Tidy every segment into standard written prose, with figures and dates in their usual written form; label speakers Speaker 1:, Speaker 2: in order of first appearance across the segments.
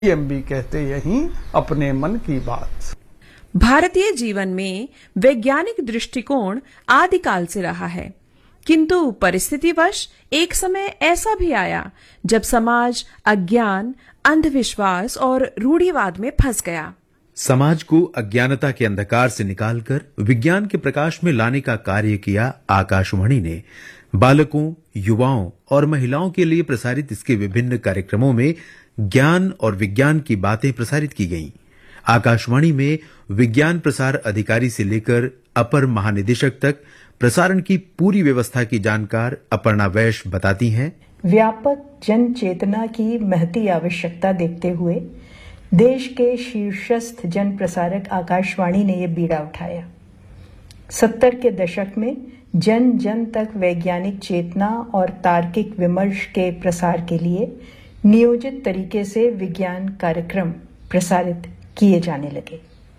Speaker 1: MB कहते यहीं अपने मन की बात।
Speaker 2: भारतीय जीवन में वैज्ञानिक दृष्टिकोण आदिकाल से रहा है, किंतु परिस्थितिवश एक समय ऐसा भी आया जब समाज अज्ञान, अंधविश्वास और रूढ़िवाद में फंस गया।
Speaker 3: समाज को अज्ञानता के अंधकार से निकालकर विज्ञान के प्रकाश में लाने का कार्य किया आकाशवाणी ने। बालकों, युवाओं और महिलाओं के लिए प्रसारित इसके विभिन्न कार्यक्रमों में ज्ञान और विज्ञान की बातें प्रसारित की गईं। आकाशवाणी में विज्ञान प्रसार अधिकारी से लेकर अपर महानिदेशक तक प्रसारण की पूरी व्यवस्था की जानकार अपर्णा वैश्य बताती हैं।
Speaker 4: व्यापक जन चेतना की महती आवश्यकता देखते हुए देश के शीर्षस्थ जन प्रसारक आकाशवाणी ने यह बीड़ा उठाया। 70 के दशक में जन जन तक वैज्ञानिक चेतना और तार्किक विमर्श के प्रसार के लिए नियोजित तरीके से विज्ञान कार्यक्रम प्रसारित किए जाने लगे।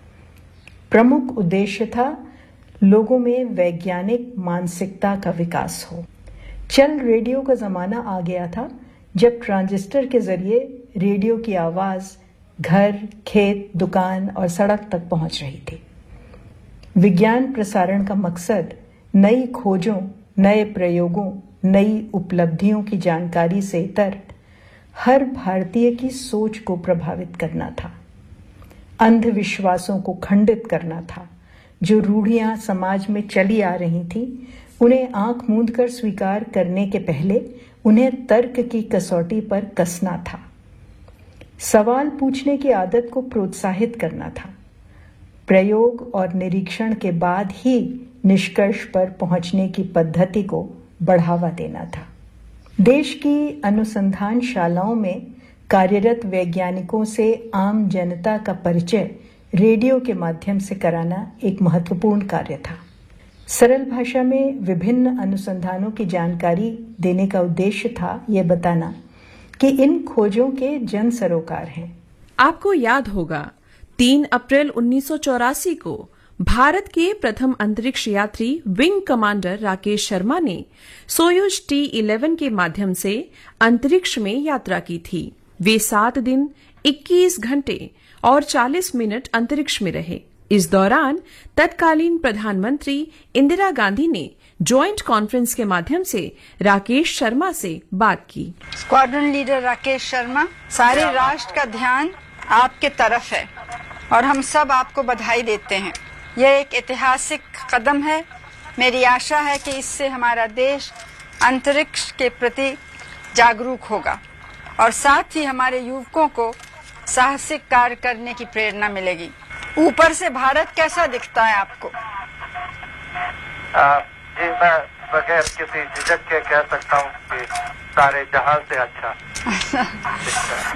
Speaker 4: प्रमुख उद्देश्य था लोगों में वैज्ञानिक मानसिकता का विकास हो। चल रेडियो का जमाना आ गया था जब ट्रांजिस्टर के जरिए रेडियो की आवाज घर, खेत, दुकान और सड़क तक पहुंच रही थी। विज्ञान प्रसारण का मकसद नई खोजों, नए प्रयोगों, नई उपलब्धियों की जानकारी से इतर हर भारतीय की सोच को प्रभावित करना था, अंधविश्वासों को खंडित करना था। जो रूढ़ियां समाज में चली आ रही थी उन्हें आंख मूंद कर स्वीकार करने के पहले उन्हें तर्क की कसौटी पर कसना था। सवाल पूछने की आदत को प्रोत्साहित करना था। प्रयोग और निरीक्षण के बाद ही निष्कर्ष पर पहुंचने की पद्धति को बढ़ावा देना था। देश की अनुसंधान शालाओं में कार्यरत वैज्ञानिकों से आम जनता का परिचय रेडियो के माध्यम से कराना एक महत्वपूर्ण कार्य था। सरल भाषा में विभिन्न अनुसंधानों की जानकारी देने का उद्देश्य था यह बताना कि इन खोजों के जन सरोकार हैं।
Speaker 2: आपको याद होगा 3 अप्रैल 1984 को भारत के प्रथम अंतरिक्ष यात्री विंग कमांडर राकेश शर्मा ने सोयूज T-11 के माध्यम से अंतरिक्ष में यात्रा की थी। वे 7 दिन, 21 घंटे और 40 मिनट अंतरिक्ष में रहे। इस दौरान तत्कालीन प्रधानमंत्री इंदिरा गांधी ने जॉइंट कॉन्फ्रेंस के माध्यम से राकेश शर्मा से बात की।
Speaker 5: स्क्वाड्रन लीडर राकेश शर्मा, सारे राष्ट्र का ध्यान आपके तरफ है और हम सब आपको बधाई देते हैं। यह एक ऐतिहासिक कदम है। मेरी आशा है कि इससे हमारा देश अंतरिक्ष के प्रति जागरूक होगा और साथ ही हमारे युवकों को साहसिक कार्य करने की प्रेरणा मिलेगी। ऊपर से भारत कैसा दिखता है आपको?
Speaker 6: जी, मैं बगैर किसी झिझक के कह सकता हूँ कि सारे जहां से अच्छा दिखता है।